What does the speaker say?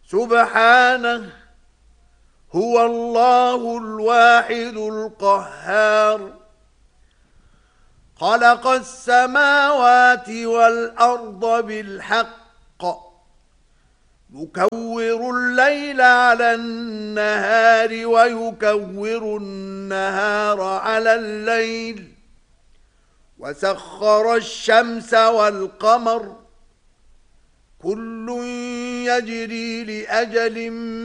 سبحانه هو الله الواحد القهار. خلق السماوات والأرض بالحق يكور الليل على النهار ويكور النهار على الليل وسخر الشمس والقمر كل يجري لأجل